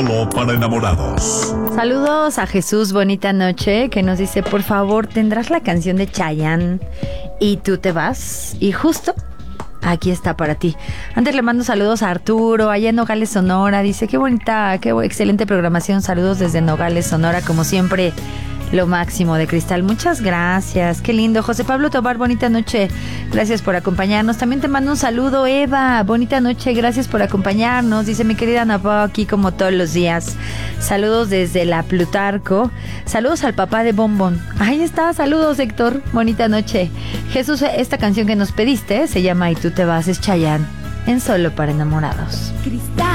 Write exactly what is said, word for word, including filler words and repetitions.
Solo para enamorados. Saludos a Jesús, bonita noche, que nos dice, por favor, tendrás la canción de Chayanne y tú te vas. Y justo aquí está para ti. Antes le mando saludos a Arturo, allá en Nogales, Sonora. Dice, qué bonita, qué excelente programación. Saludos desde Nogales, Sonora, como siempre. Lo máximo de Cristal. Muchas gracias. Qué lindo. José Pablo Tobar, bonita noche. Gracias por acompañarnos. También te mando un saludo, Eva. Bonita noche. Gracias por acompañarnos. Dice mi querida Ana Pao, aquí como todos los días. Saludos desde la Plutarco. Saludos al papá de Bombón. Ahí está. Saludos, Héctor. Bonita noche. Jesús, esta canción que nos pediste se llama Y tú te vas, es Chayanne, en Solo para enamorados. Cristal.